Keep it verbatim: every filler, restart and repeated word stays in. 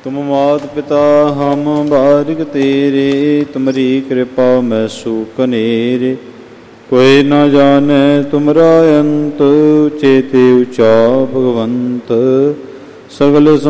ਤੁਮ ਮਾਤ ਪਿਤਾ ਹਮ ਬਾਰਿਕ ਤੇਰੇ, ਤੁਮਰੀ ਕਿਰਪਾ ਮੈਂ ਸੂਖ ਨੇਰੇ। ਕੋਈ ਨਾ ਜਾਣੈ ਤੁਮਰਾ ਅੰਤ, ਚੇਤੇ ਉਚਾ ਭਗਵੰਤ। ਸਗਲ